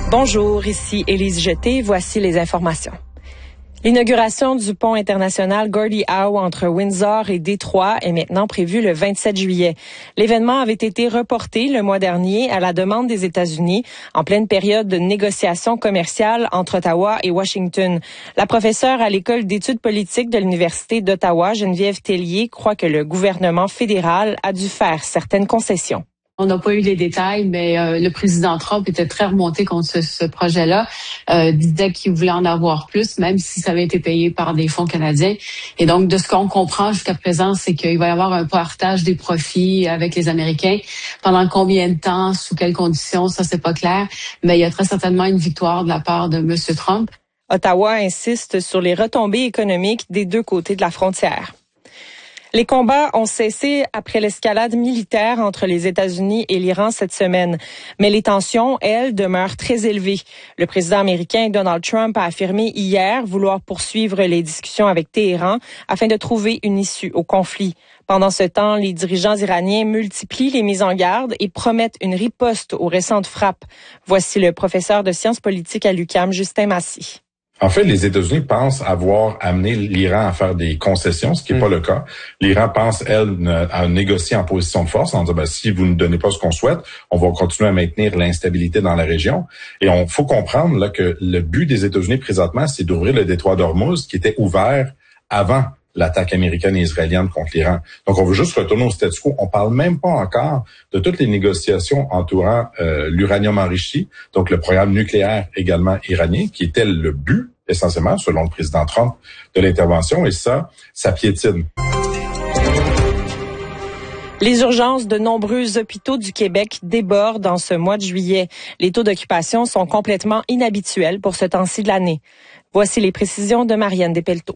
Bonjour, ici Élise Jeté. Voici les informations. L'inauguration du pont international Gordie Howe entre Windsor et Détroit est maintenant prévue le 27 juillet. L'événement avait été reporté le mois dernier à la demande des États-Unis en pleine période de négociations commerciales entre Ottawa et Washington. La professeure à l'École d'études politiques de l'Université d'Ottawa, Geneviève Tellier, croit que le gouvernement fédéral a dû faire certaines concessions. On n'a pas eu les détails, mais le président Trump était très remonté contre ce projet-là, disait qu'il voulait en avoir plus, même si ça avait été payé par des fonds canadiens. Et donc, de ce qu'on comprend jusqu'à présent, c'est qu'il va y avoir un partage des profits avec les Américains. Pendant combien de temps, sous quelles conditions, ça, c'est pas clair. Mais il y a très certainement une victoire de la part de M. Trump. Ottawa insiste sur les retombées économiques des deux côtés de la frontière. Les combats ont cessé après l'escalade militaire entre les États-Unis et l'Iran cette semaine. Mais les tensions, elles, demeurent très élevées. Le président américain Donald Trump a affirmé hier vouloir poursuivre les discussions avec Téhéran afin de trouver une issue au conflit. Pendant ce temps, les dirigeants iraniens multiplient les mises en garde et promettent une riposte aux récentes frappes. Voici le professeur de sciences politiques à l'UQAM, Justin Massy. En fait, les États-Unis pensent avoir amené l'Iran à faire des concessions, ce qui n'est pas le cas. L'Iran pense, à négocier en position de force, en disant, si vous ne donnez pas ce qu'on souhaite, on va continuer à maintenir l'instabilité dans la région. Et faut comprendre là que le but des États-Unis présentement, c'est d'ouvrir le détroit d'Ormuz, qui était ouvert avant l'attaque américaine et israélienne contre l'Iran. Donc, on veut juste retourner au statu quo. On parle même pas encore de toutes les négociations entourant l'uranium enrichi, donc le programme nucléaire également iranien, qui était le but, essentiellement, selon le président Trump, de l'intervention. Et ça piétine. Les urgences de nombreux hôpitaux du Québec débordent en ce mois de juillet. Les taux d'occupation sont complètement inhabituels pour ce temps-ci de l'année. Voici les précisions de Marianne Despelteaux.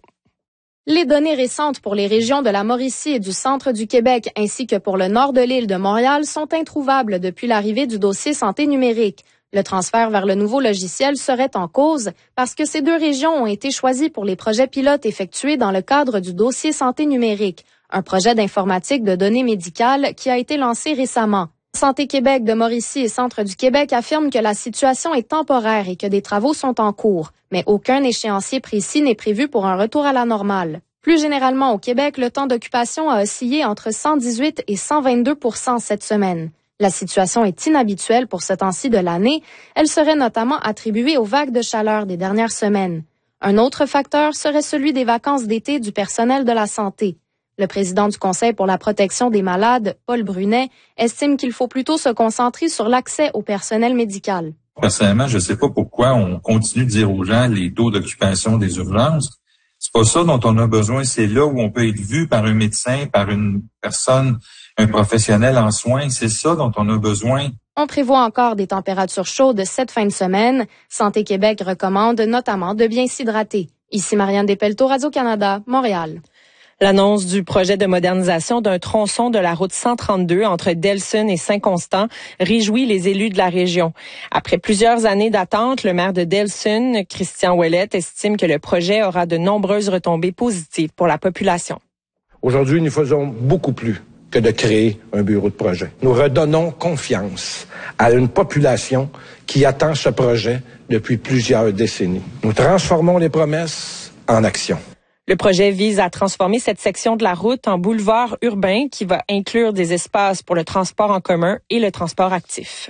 Les données récentes pour les régions de la Mauricie et du centre du Québec ainsi que pour le nord de l'île de Montréal sont introuvables depuis l'arrivée du dossier santé numérique. Le transfert vers le nouveau logiciel serait en cause parce que ces deux régions ont été choisies pour les projets pilotes effectués dans le cadre du dossier santé numérique, un projet d'informatique de données médicales qui a été lancé récemment. Santé Québec de Mauricie et Centre du Québec affirment que la situation est temporaire et que des travaux sont en cours, mais aucun échéancier précis n'est prévu pour un retour à la normale. Plus généralement au Québec, le temps d'occupation a oscillé entre 118 et 122 % cette semaine. La situation est inhabituelle pour ce temps-ci de l'année. Elle serait notamment attribuée aux vagues de chaleur des dernières semaines. Un autre facteur serait celui des vacances d'été du personnel de la santé. Le président du Conseil pour la protection des malades, Paul Brunet, estime qu'il faut plutôt se concentrer sur l'accès au personnel médical. Personnellement, je ne sais pas pourquoi on continue de dire aux gens les taux d'occupation des urgences. C'est pas ça dont on a besoin. C'est là où on peut être vu par un médecin, par une personne, un professionnel en soins. C'est ça dont on a besoin. On prévoit encore des températures chaudes cette fin de semaine. Santé Québec recommande notamment de bien s'hydrater. Ici Marianne Despelteaux, Radio-Canada, Montréal. L'annonce du projet de modernisation d'un tronçon de la route 132 entre Delson et Saint-Constant réjouit les élus de la région. Après plusieurs années d'attente, le maire de Delson, Christian Ouellette, estime que le projet aura de nombreuses retombées positives pour la population. Aujourd'hui, nous faisons beaucoup plus que de créer un bureau de projet. Nous redonnons confiance à une population qui attend ce projet depuis plusieurs décennies. Nous transformons les promesses en action. Le projet vise à transformer cette section de la route en boulevard urbain qui va inclure des espaces pour le transport en commun et le transport actif.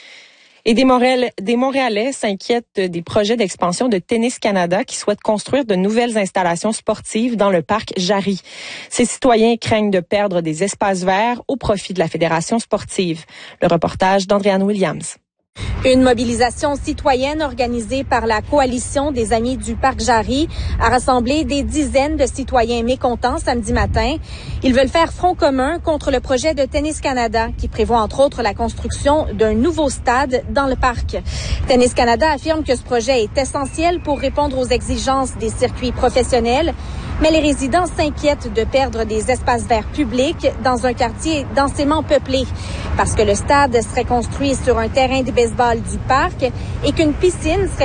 Et des Montréalais s'inquiètent des projets d'expansion de Tennis Canada qui souhaitent construire de nouvelles installations sportives dans le parc Jarry. Ces citoyens craignent de perdre des espaces verts au profit de la Fédération sportive. Le reportage d'Andréane Williams. Une mobilisation citoyenne organisée par la Coalition des Amis du Parc Jarry a rassemblé des dizaines de citoyens mécontents samedi matin. Ils veulent faire front commun contre le projet de Tennis Canada qui prévoit entre autres la construction d'un nouveau stade dans le parc. Tennis Canada affirme que ce projet est essentiel pour répondre aux exigences des circuits professionnels, mais les résidents s'inquiètent de perdre des espaces verts publics dans un quartier densément peuplé parce que le stade serait construit sur un terrain de baseball du parc et qu'une piscine serait